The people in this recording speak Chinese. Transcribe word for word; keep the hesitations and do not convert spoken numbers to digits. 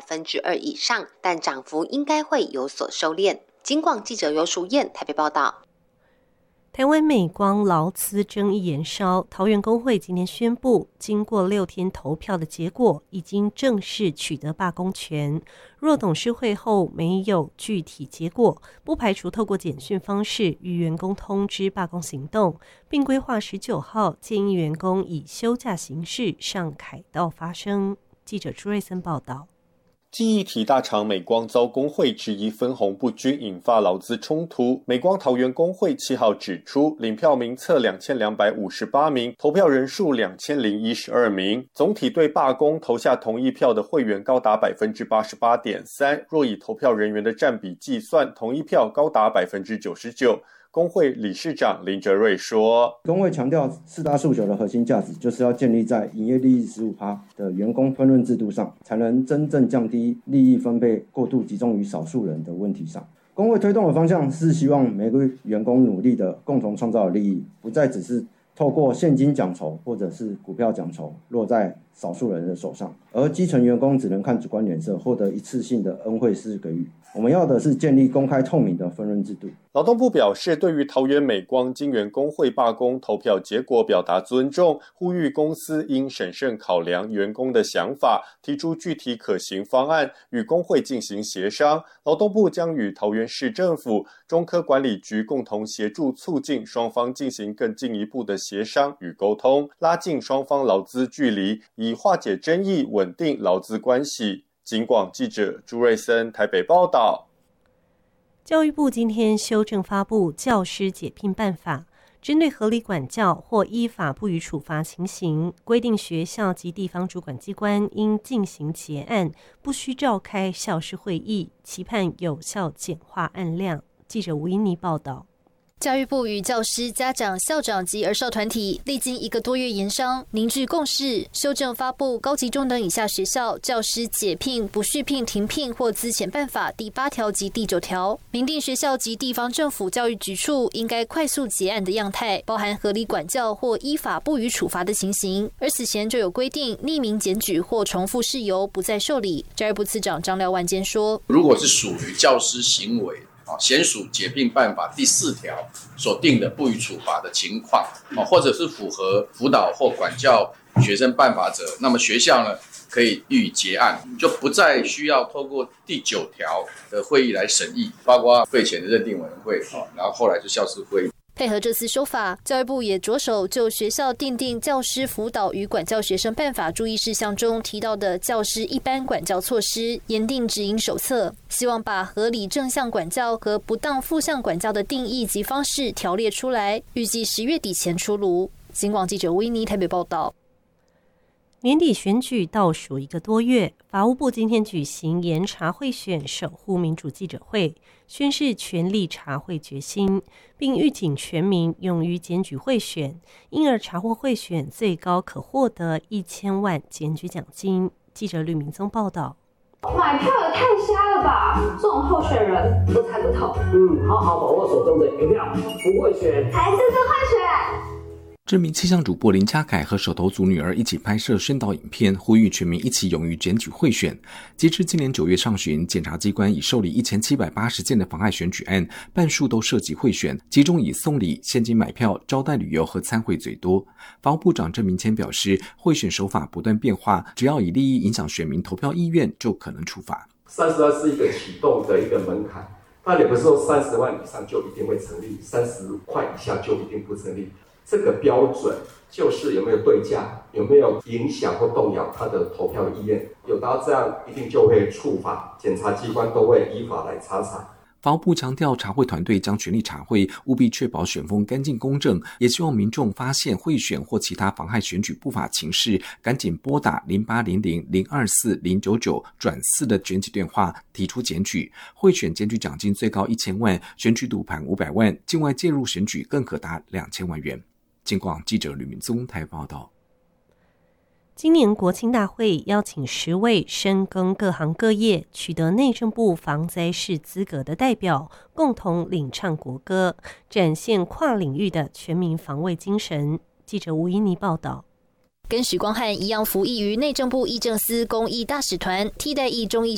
分之二以上，但涨幅应该会有所收敛。警广记者尤淑燕台北报道。 台湾美光劳资争议延烧，桃园工会今天宣布，经过六天投票的结果，已经正式取得罢工权。若董事会后没有具体结果，不排除透过简讯方式与员工通知罢工行动，并规划十九号建议员工以休假形式上凯道发声。记者朱瑞森报道。 记忆体大厂美光遭工会质疑分红不均，引发劳资冲突。美光桃园工会七号指出，领票名册两千两百五十八名，投票人数两千零一十二名，总体对罢工投下同意票的会员高达 百分之八十八点三， 若以投票人员的占比计算，同意票高达 百分之九十九。工会理事长林哲瑞说， 工会强调四大诉求的核心价值就是要建立在营业利益 百分之十五 的员工分润制度上，才能真正降低利益分配过度集中于少数人的问题上。工会推动的方向是希望每个员工努力的共同创造的利益，不再只是透过现金奖酬或者是股票奖酬落在少数人的手上，而基层员工只能看主观脸色，获得一次性的恩惠式给予。我们要的是建立公开透明的分润制度。 劳动部表示，对于桃园美光晶圆工会罢工投票结果表达尊重，呼吁公司应审慎考量员工的想法，提出具体可行方案，与工会进行协商。劳动部将与桃园市政府、中科管理局共同协助促进双方进行更进一步的协商与沟通，拉近双方劳资距离，以化解争议，稳定劳资关系。警广记者朱瑞森台北报道。 教育部今天修正发布教师解聘办法，针对合理管教或依法不予处罚情形，规定学校及地方主管机关应进行结案，不需召开校事会议，期盼有效简化案量。记者吴依妮报道。 教育部与教师、家长、校长及儿少团体历经一个多月研商，凝聚共识，修正发布《高级中等以下学校教师解聘、不续聘、停聘或资遣办法》第八条及第九条，明定学校及地方政府教育局处应该快速结案的样态，包含合理管教或依法不予处罚的情形。而此前就有规定，匿名检举或重复事由不再受理。教育部次长张廖万坚说， 如果是属于教师行为娴属解聘办法第四条所定的不予处罚的情况，或者是符合辅导或管教学生办法者，那么学校呢可以予以结案，就不再需要透过第九条的会议来审议，包括费前的认定委员会，然后后来就校事会议。 配合这次修法，教育部也着手就学校订定教师辅导与管教学生办法注意事项中提到的教师一般管教措施，研定指引手册，希望把合理正向管教和不当负向管教的定义及方式条列出来，预计十月底前出炉。警广记者维尼台北报道。 年底选举倒数一个多月，法务部今天举行严查贿选守护民主记者会，宣示全力查贿决心，并预警全民勇于检举贿选，因而查获贿选最高可获得一千万检举奖金。记者吕明宗报道。 买票也太瞎了吧！这种候选人我才不投。 嗯，好好把握手中的一票，不会选才是不会选。 知名气象主播林嘉凯和手头族女儿一起拍摄宣导影片，呼吁全民一起勇于检举贿选。截至今年九月上旬，检察机关已受理一千七百八十件的妨碍选举案，半数都涉及贿选，其中以送礼、现金买票、招待旅游和参会最多。法务部长郑明谦表示，贿选手法不断变化，只要以利益影响选民投票意愿，就可能处罚。 三十万是一个启动的一个门槛，但也不是说三十万以上就一定会成立，三十块以下就一定不成立。这个标准就是有没有对价，有没有影响或动摇他的投票意愿，有达这样一定就会处罚，检察机关都会依法来查查。 法务部强调，查贿团队将全力查贿，务必确保选风干净公正，也希望民众发现贿选或其他妨害选举不法情事，赶紧拨打零八零零零二四零九九转四的检举电话提出检举。贿选检举奖金最高一千万，选举赌盘五百万，境外介入选举更可达两千万元。警广记者吕明宗台报道。 今年国庆大会邀请十位深耕各行各业、取得内政部防灾士资格的代表，共同领唱国歌，展现跨领域的全民防卫精神。记者吴依妮报道。 跟许光汉一样服役于内政部议政司公益大使团替代役中役